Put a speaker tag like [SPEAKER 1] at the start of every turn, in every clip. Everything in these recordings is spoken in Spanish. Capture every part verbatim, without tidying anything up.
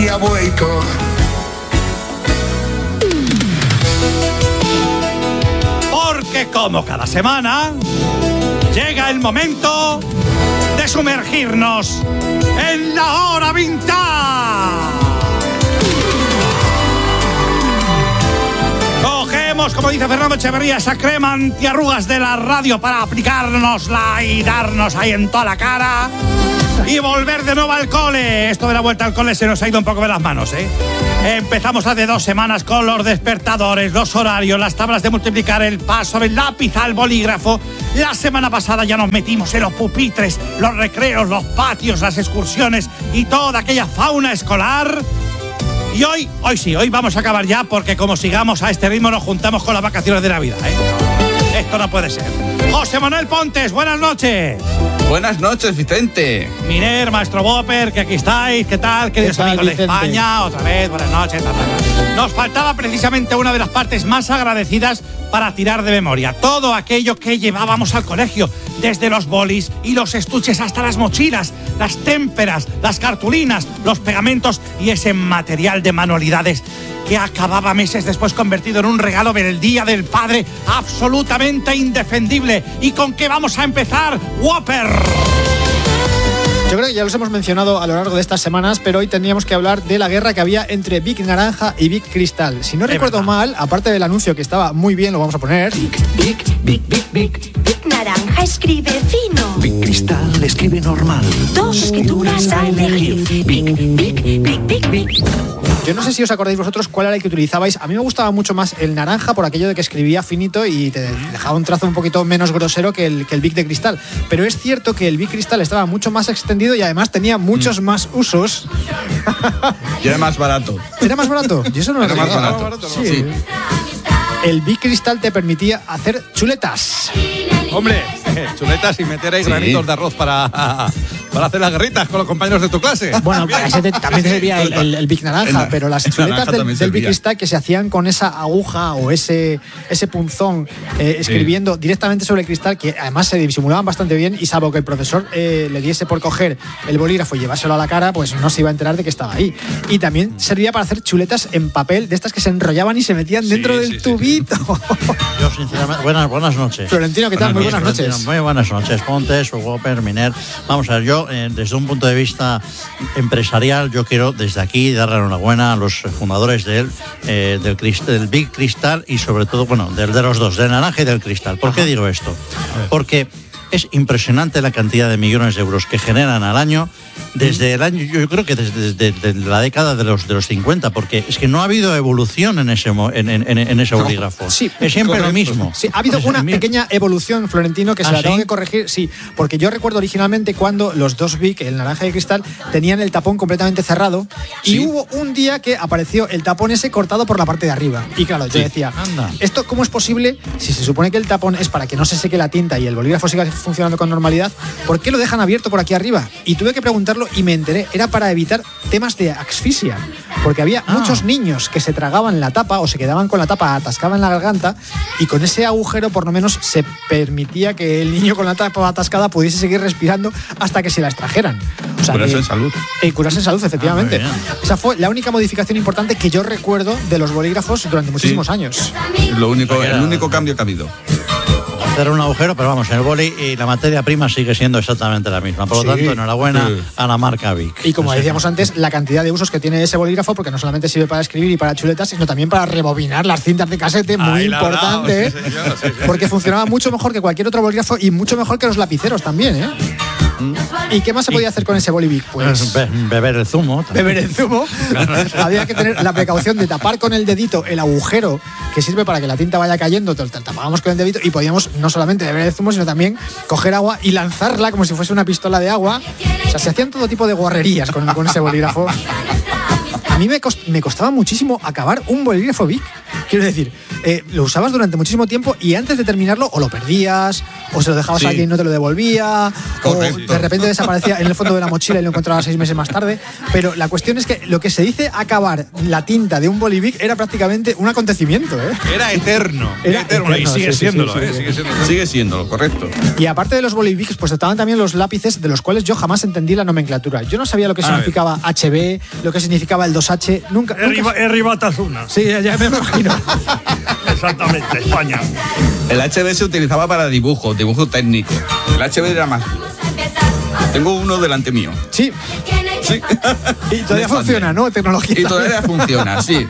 [SPEAKER 1] María Bueito.
[SPEAKER 2] Porque como cada semana, llega el momento de sumergirnos en la hora vintage. Cogemos, como dice Fernando Echeverría, esa crema antiarrugas de la radio para aplicárnosla y darnos ahí en toda la cara y volver de nuevo al cole. Esto de la vuelta al cole se nos ha ido un poco de las manos, ¿eh? Empezamos hace dos semanas con los despertadores, los horarios, las tablas de multiplicar, el paso del lápiz al bolígrafo. La semana pasada ya nos metimos en los pupitres, los recreos, los patios, las excursiones y toda aquella fauna escolar. Y hoy, hoy sí, hoy vamos a acabar ya, porque como sigamos a este ritmo nos juntamos con las vacaciones de Navidad, ¿eh? Esto no puede ser. José Manuel Pontes, buenas noches.
[SPEAKER 3] Buenas noches, Vicente.
[SPEAKER 2] Miner, maestro Boper, que aquí estáis, ¿qué tal? Queridos amigos de España, otra vez, buenas noches. Ta, ta, ta. Nos faltaba precisamente una de las partes más agradecidas para tirar de memoria. Todo aquello que llevábamos al colegio, desde los bolis y los estuches hasta las mochilas, las témperas, las cartulinas, los pegamentos y ese material de manualidades que acababa meses después convertido en un regalo del Día del Padre absolutamente indefendible. ¿Y con qué vamos a empezar, Whopper?
[SPEAKER 4] Yo creo que ya los hemos mencionado a lo largo de estas semanas, pero hoy tendríamos que hablar de la guerra que había entre Bic Naranja y Bic Cristal. Si no es recuerdo verdad. mal, aparte del anuncio que estaba muy bien, lo vamos a poner.
[SPEAKER 5] Bic, Bic, Bic, Bic, Bic. Bic Naranja escribe fino.
[SPEAKER 6] Bic Cristal escribe normal.
[SPEAKER 5] Dos escrituras a elegir. Bic, Bic, Bic, Bic, Bic.
[SPEAKER 4] Yo no sé si os acordáis vosotros cuál era el que utilizabais. A mí me gustaba mucho más el naranja por aquello de que escribía finito y te dejaba un trazo un poquito menos grosero que el, que el Bic de Cristal. Pero es cierto que el Bic Cristal estaba mucho más extendido y además tenía muchos mm. más usos.
[SPEAKER 3] Y era más barato.
[SPEAKER 4] ¿Era más barato? Yo eso no lo
[SPEAKER 3] Era más barato.
[SPEAKER 4] barato ¿no? Sí. sí. El Bic Cristal te permitía hacer chuletas.
[SPEAKER 2] Hombre, chuletas y meter ahí sí. granitos de arroz para, para hacer las guerritas con los compañeros de tu clase.
[SPEAKER 4] Bueno, ese te, también te servía el, el, el Bic Naranja, el, pero las chuletas del, del Bic Cristal que se hacían con esa aguja o ese, ese punzón eh, escribiendo sí. directamente sobre el cristal, que además se disimulaban bastante bien y salvo que el profesor eh, le diese por coger el bolígrafo y llevárselo a la cara, pues no se iba a enterar de que estaba ahí. Y también servía para hacer chuletas en papel, de estas que se enrollaban y se metían dentro sí, del sí, tubito.
[SPEAKER 7] Sí, sí. Yo sinceramente, buenas, buenas noches.
[SPEAKER 4] Florentino, ¿qué tal? Muy buenas noches.
[SPEAKER 7] Muy buenas noches, Pontes, Whopper, Miner. Vamos a ver, yo eh, desde un punto de vista empresarial, yo quiero desde aquí darle la enhorabuena a los fundadores del, eh, del, del Bic Cristal y sobre todo, bueno, del de los dos, del naranja y del cristal. ¿Por Ajá. qué digo esto? Porque es impresionante la cantidad de millones de euros que generan al año desde el año, yo creo que desde, desde, desde la década de los de los cincuenta, porque es que no ha habido evolución en ese en, en, en ese bolígrafo. No,
[SPEAKER 4] sí,
[SPEAKER 7] es siempre correcto. Lo mismo.
[SPEAKER 4] Sí, ha habido una pequeña evolución, Florentino, que se ¿Ah, la sí? tengo que corregir, sí, porque yo recuerdo originalmente cuando los dos Bic, el naranja y el cristal, tenían el tapón completamente cerrado y ¿Sí? hubo un día que apareció el tapón ese cortado por la parte de arriba. Y claro, yo sí. decía, Anda. ¿esto cómo es posible si se supone que el tapón es para que no se seque la tinta y el bolígrafo siga funcionando con normalidad? ¿Por qué lo dejan abierto por aquí arriba? Y tuve que preguntarlo y me enteré, era para evitar temas de asfixia, porque había ah. muchos niños que se tragaban la tapa o se quedaban con la tapa atascada en la garganta y con ese agujero por lo menos se permitía que el niño con la tapa atascada pudiese seguir respirando hasta que se la extrajeran.
[SPEAKER 3] O sea, curarse que, en salud.
[SPEAKER 4] Eh, curarse en salud, efectivamente. Ah, Esa fue la única modificación importante que yo recuerdo de los bolígrafos durante muchísimos sí. años.
[SPEAKER 3] Lo único, el único cambio que ha habido.
[SPEAKER 7] Hacer un agujero, pero vamos, el boli y la materia prima sigue siendo exactamente la misma. Por lo sí, tanto, enhorabuena sí. a la marca Bic.
[SPEAKER 4] Y como
[SPEAKER 7] no
[SPEAKER 4] decíamos
[SPEAKER 7] sé.
[SPEAKER 4] antes, la cantidad de usos que tiene ese bolígrafo, porque no solamente sirve para escribir y para chuletas, sino también para rebobinar las cintas de casete, muy Ahí importante, sí, señor, sí, sí. porque funcionaba mucho mejor que cualquier otro bolígrafo y mucho mejor que los lapiceros también, ¿eh? ¿Y qué más se podía hacer con ese boli Bic? Pues
[SPEAKER 7] Be- beber el zumo. También.
[SPEAKER 4] Beber el zumo. Había que tener la precaución de tapar con el dedito el agujero que sirve para que la tinta vaya cayendo. Tapábamos con el dedito y podíamos no solamente beber el zumo, sino también coger agua y lanzarla como si fuese una pistola de agua. O sea, se hacían todo tipo de guarrerías con, con ese bolígrafo. A mí me, cost- me costaba muchísimo acabar un bolígrafo Bic. Quiero decir, eh, lo usabas durante muchísimo tiempo y antes de terminarlo o lo perdías o se lo dejabas
[SPEAKER 3] Sí.
[SPEAKER 4] a alguien y no te lo devolvía,
[SPEAKER 3] Correcto.
[SPEAKER 4] o de repente desaparecía en el fondo de la mochila y lo encontrabas seis meses más tarde. Pero la cuestión es que lo que se dice acabar la tinta de un bolivic era prácticamente un acontecimiento, ¿eh?
[SPEAKER 2] Era eterno.
[SPEAKER 4] Era
[SPEAKER 2] eterno, y
[SPEAKER 4] eterno,
[SPEAKER 2] sigue
[SPEAKER 4] sí, sí,
[SPEAKER 2] siéndolo,
[SPEAKER 4] sí, sí,
[SPEAKER 2] ¿eh?
[SPEAKER 4] sí.
[SPEAKER 2] Sigue siéndolo.
[SPEAKER 3] Sigue siendo, correcto.
[SPEAKER 4] Y aparte de los bolivics, pues estaban también los lápices de los cuales yo jamás entendí la nomenclatura. Yo no sabía lo que
[SPEAKER 2] A
[SPEAKER 4] significaba H B, lo que significaba el dos H, nunca... nunca...
[SPEAKER 2] Es Ribatasuna.
[SPEAKER 4] Sí, ya, ya me imagino.
[SPEAKER 2] Exactamente, España.
[SPEAKER 3] El H B se utilizaba para dibujo, dibujo técnico. El H B era más duro. Tengo uno delante mío.
[SPEAKER 4] Sí.
[SPEAKER 3] Sí.
[SPEAKER 4] Y todavía
[SPEAKER 3] Me
[SPEAKER 4] funciona, ¿no? Tecnología.
[SPEAKER 3] Y todavía funciona, sí.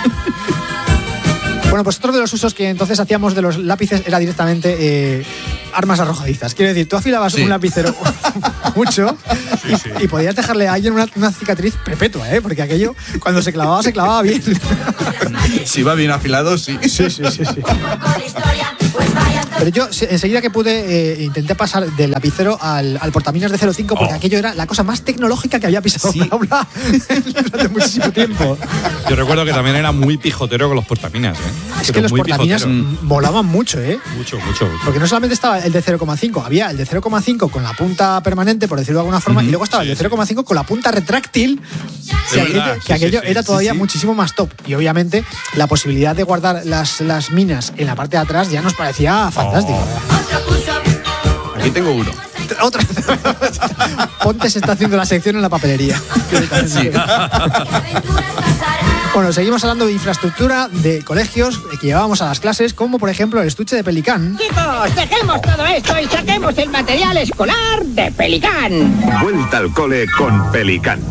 [SPEAKER 4] Bueno, pues otro de los usos que entonces hacíamos de los lápices era directamente eh, armas arrojadizas. Quiero decir, tú afilabas
[SPEAKER 3] Sí.
[SPEAKER 4] un lapicero mucho y,
[SPEAKER 2] sí.
[SPEAKER 4] y podías dejarle a alguien una, una cicatriz perpetua, ¿eh? Porque aquello, cuando se clavaba, se clavaba bien.
[SPEAKER 3] Si va bien afilado, sí.
[SPEAKER 4] Sí, sí, sí, sí. Pero yo se- enseguida que pude eh, intenté pasar del lapicero al, al portaminas de cero cinco porque
[SPEAKER 2] Oh.
[SPEAKER 4] aquello era la cosa más tecnológica que había pisado
[SPEAKER 3] Sí.
[SPEAKER 4] un aula durante muchísimo tiempo.
[SPEAKER 1] Yo recuerdo que también era muy pijotero con los portaminas, ¿eh?
[SPEAKER 4] Es que
[SPEAKER 1] Pero
[SPEAKER 4] los
[SPEAKER 1] muy
[SPEAKER 4] portaminas
[SPEAKER 1] pijotero.
[SPEAKER 4] volaban mucho, ¿eh?
[SPEAKER 1] Mucho, mucho, mucho.
[SPEAKER 4] Porque no solamente estaba el de cero coma cinco, había el de cero coma cinco con la punta permanente, por decirlo de alguna forma, y luego estaba el de cero coma cinco con la punta retráctil, que aquello,
[SPEAKER 1] verdad,
[SPEAKER 4] que
[SPEAKER 1] sí,
[SPEAKER 4] aquello
[SPEAKER 1] sí, sí,
[SPEAKER 4] era
[SPEAKER 1] sí,
[SPEAKER 4] todavía
[SPEAKER 3] sí.
[SPEAKER 4] muchísimo más top. Y obviamente la posibilidad de guardar las, las minas en la parte de atrás ya nos parecía fantástico.
[SPEAKER 3] Aquí tengo uno.
[SPEAKER 4] Otra. Ponte se está haciendo la sección en la papelería.
[SPEAKER 3] Sí.
[SPEAKER 4] Bueno, seguimos hablando de infraestructura de colegios que llevábamos a las clases, como por ejemplo el estuche de Pelicán.
[SPEAKER 8] Chicos, dejemos todo esto y saquemos el material escolar de Pelicán.
[SPEAKER 9] Vuelta al cole con Pelicán.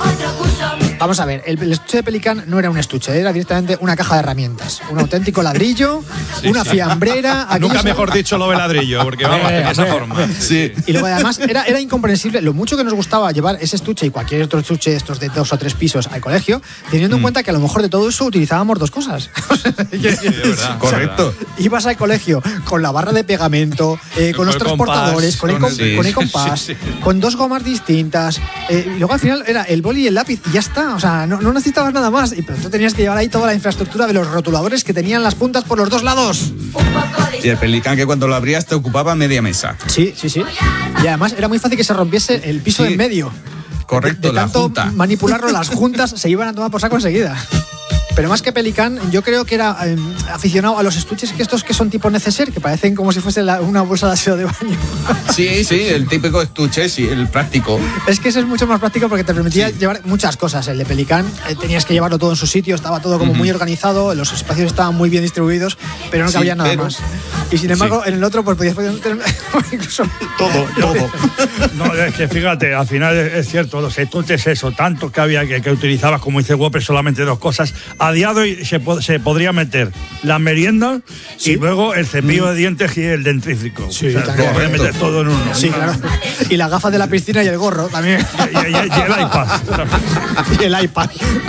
[SPEAKER 4] Vamos a ver, el, el estuche de Pelicán no era un estuche, era directamente una caja de herramientas. Un auténtico ladrillo, una fiambrera.
[SPEAKER 1] Nunca
[SPEAKER 4] aquellos-
[SPEAKER 1] mejor dicho lo veladrillo, porque vamos,
[SPEAKER 4] Eh,
[SPEAKER 1] de esa
[SPEAKER 4] hombre.
[SPEAKER 1] forma.
[SPEAKER 3] Sí.
[SPEAKER 4] Y luego además era, era incomprensible lo mucho que nos gustaba llevar ese estuche y cualquier otro estuche, estos de dos o tres pisos al colegio, teniendo en cuenta que a lo mejor de todo eso utilizábamos dos cosas.
[SPEAKER 1] verdad.
[SPEAKER 3] Correcto.
[SPEAKER 4] Ibas al colegio con la barra de pegamento, eh, con
[SPEAKER 1] Con
[SPEAKER 4] los
[SPEAKER 1] el
[SPEAKER 4] transportadores,
[SPEAKER 1] compás,
[SPEAKER 4] con el,
[SPEAKER 1] con
[SPEAKER 4] com-
[SPEAKER 3] el-
[SPEAKER 4] con el
[SPEAKER 3] sí,
[SPEAKER 4] compás,
[SPEAKER 1] sí,
[SPEAKER 4] con dos gomas distintas. eh, y luego al final era el boli y el lápiz y ya está. O sea, no, no necesitabas nada más. Y pero tú tenías que llevar ahí toda la infraestructura de los rotuladores que tenían las puntas por los dos lados.
[SPEAKER 3] Y el Pelicán que cuando lo abrías te ocupaba media mesa.
[SPEAKER 4] Sí, sí, sí. Y además era muy fácil que se rompiese el piso
[SPEAKER 3] Sí.
[SPEAKER 4] de en medio.
[SPEAKER 3] Correcto,
[SPEAKER 4] de, de
[SPEAKER 3] la
[SPEAKER 4] tanto
[SPEAKER 3] junta.
[SPEAKER 4] manipularlo, las juntas se iban a tomar por saco enseguida. Pero más que Pelicán, yo creo que era eh, aficionado a los estuches que estos que son tipo neceser, que parecen como si fuese la- una bolsa de aseo de baño.
[SPEAKER 3] Sí, sí, el típico estuche, sí, el práctico.
[SPEAKER 4] Es que ese es mucho más práctico porque te permitía llevar muchas cosas. El de Pelicán eh, tenías que llevarlo todo en su sitio, estaba todo como muy organizado, los espacios estaban muy bien distribuidos, pero no
[SPEAKER 3] Sí,
[SPEAKER 4] cabía nada
[SPEAKER 3] pero-
[SPEAKER 4] más. Y sin embargo, en el otro pues podías tener incluso
[SPEAKER 2] Todo, todo. No, es que fíjate, al final es, es cierto, los estuches, eso, tanto que había que, que utilizabas, como dice Whopper, solamente dos cosas. A día de hoy se, po- se podría meter la merienda y luego el cepillo de dientes y el dentífrico.
[SPEAKER 4] Sí,
[SPEAKER 2] o sea,
[SPEAKER 4] también.
[SPEAKER 2] se puede meter todo en uno.
[SPEAKER 4] Sí, claro. Y las gafas de la piscina y el gorro también.
[SPEAKER 2] Y, y- y el iPad.
[SPEAKER 4] Y el iPad.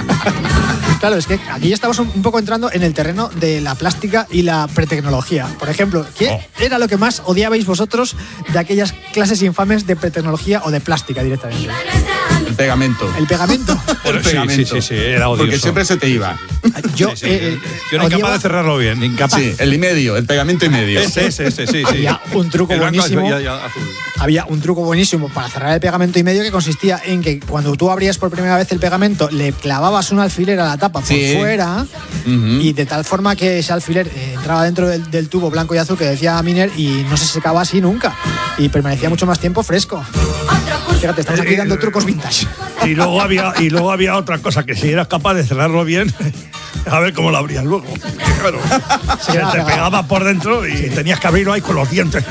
[SPEAKER 4] Claro, es que aquí ya estamos un un poco entrando en el terreno de la plástica y la pretecnología. Por ejemplo, ¿qué
[SPEAKER 2] Oh.
[SPEAKER 4] era lo que más odiabais vosotros de aquellas clases infames de pretecnología o de plástica directamente?
[SPEAKER 3] El pegamento.
[SPEAKER 4] El pegamento.
[SPEAKER 3] El
[SPEAKER 1] Sí,
[SPEAKER 3] pegamento.
[SPEAKER 1] sí, sí, sí, era odioso.
[SPEAKER 3] Porque siempre se te iba.
[SPEAKER 4] Yo,
[SPEAKER 1] Sí, sí,
[SPEAKER 4] eh,
[SPEAKER 1] yo era incapaz
[SPEAKER 4] odiaba-
[SPEAKER 1] de cerrarlo bien, incapaz.
[SPEAKER 3] Sí, el y medio, el pegamento y medio.
[SPEAKER 1] Ese, ese, ese, sí, sí.
[SPEAKER 4] Había un truco
[SPEAKER 1] El blanco
[SPEAKER 4] buenísimo.
[SPEAKER 1] y- y- y azul.
[SPEAKER 4] Había un truco buenísimo para cerrar el pegamento y medio que consistía en que cuando tú abrías por primera vez el pegamento le clavabas un alfiler a la tapa por
[SPEAKER 3] Sí.
[SPEAKER 4] fuera y de tal forma que ese alfiler eh, entraba dentro del, del tubo blanco y azul que decía Miner y no se secaba así nunca y permanecía mucho más tiempo fresco. Fíjate, estamos aquí dando trucos vintage.
[SPEAKER 2] Y luego había, y luego había otra cosa, que si eras capaz de cerrarlo bien, a ver cómo lo abrías luego. Claro, se
[SPEAKER 4] quedaba
[SPEAKER 2] te
[SPEAKER 4] pegado.
[SPEAKER 2] pegaba por dentro y tenías que abrirlo ahí con los dientes,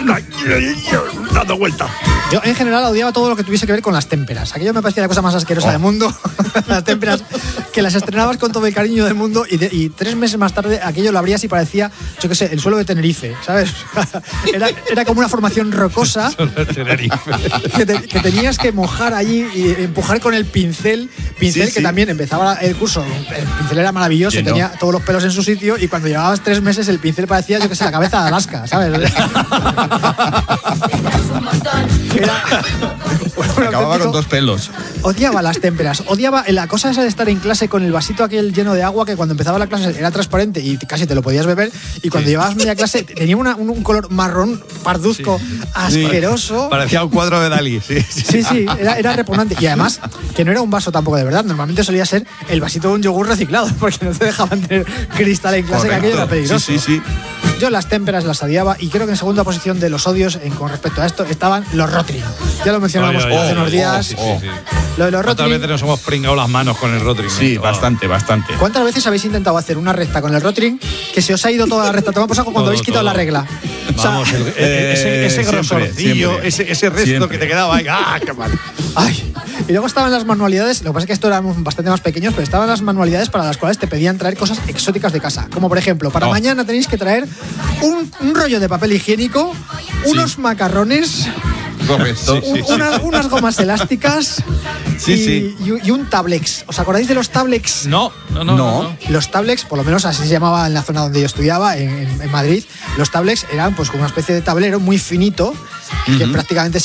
[SPEAKER 2] dando vueltas.
[SPEAKER 4] Yo en general odiaba todo lo que tuviese que ver con las témperas. Aquello me parecía la cosa más asquerosa
[SPEAKER 3] Oh.
[SPEAKER 4] del mundo. Las témperas que las estrenabas con todo el cariño del mundo y, de- y tres meses más tarde aquello lo abrías y parecía, yo qué sé, el suelo de Tenerife, ¿sabes? Era, era como una formación rocosa que, te- que tenías que mojar allí y empujar con el pincel. Pincel
[SPEAKER 3] Sí,
[SPEAKER 4] que
[SPEAKER 3] sí.
[SPEAKER 4] también empezaba el curso. El pincel era maravilloso,
[SPEAKER 3] Lleno.
[SPEAKER 4] tenía todos los pelos en su sitio y cuando llevabas tres meses el pincel parecía, yo qué sé, la cabeza de Alaska, ¿sabes? Era,
[SPEAKER 3] Acababa con dos pelos.
[SPEAKER 4] Odiaba las témperas, odiaba la cosa esa de estar en clase con el vasito aquel lleno de agua que cuando empezaba la clase era transparente y casi te lo podías beber, y cuando sí. llevabas media clase tenía una, un, un color marrón parduzco sí. asqueroso.
[SPEAKER 1] Sí. Parecía un cuadro de Dalí, sí.
[SPEAKER 4] Sí, sí, sí era, era repugnante. Y además, que no era un vaso tampoco de verdad, normalmente solía ser el vasito de un yogur reciclado, porque no te dejaban tener cristal en clase. Correcto. Que aquello era peligroso.
[SPEAKER 3] Sí, sí, sí.
[SPEAKER 4] Yo las témperas las odiaba, y creo que en segunda posición de los odios en, con respecto a esto estaban los Rotring. Ya lo mencionamos hace oh, unos oh, días.
[SPEAKER 1] Oh, sí, sí, sí.
[SPEAKER 4] Lo de los Rotring.
[SPEAKER 1] ¿Cuántas veces nos hemos pringado las manos con el Rotring?
[SPEAKER 3] Sí, oh. bastante, bastante.
[SPEAKER 4] ¿Cuántas veces habéis intentado hacer una recta con el Rotring que se os ha ido toda la recta? Toma por saco cuando todo, habéis quitado todo. La regla.
[SPEAKER 1] O sea, vamos, el, el, eh, ese, ese grosorcillo, ese, ese resto siempre. Que te quedaba ahí. ¡Ah, qué mal! Ay. Y luego estaban las manualidades, lo que pasa es que esto éramos bastante más pequeños, pero estaban las manualidades para las cuales te pedían traer cosas exóticas de casa. Como por ejemplo, para oh. mañana tenéis que traer un, un rollo de papel higiénico, unos sí. macarrones.
[SPEAKER 3] Correcto.
[SPEAKER 4] Sí, sí, sí. Una, unas gomas elásticas
[SPEAKER 3] sí,
[SPEAKER 4] y,
[SPEAKER 3] sí.
[SPEAKER 4] Y, y un tablex. ¿Os acordáis de los tablex?
[SPEAKER 1] No, no, no. no. no.
[SPEAKER 4] Los tablex, por lo menos así se llamaba en la zona donde yo estudiaba, en, en Madrid, los tablex eran pues como una especie de tablero muy finito, uh-huh. que prácticamente